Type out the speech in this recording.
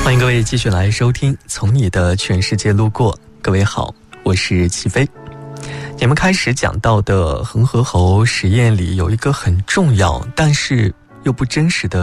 欢迎各位继续来收听从你的全世界路过。各位好，我是齐飞。节目开始讲到的恒河猴实验里有一个很重要但是又不真实的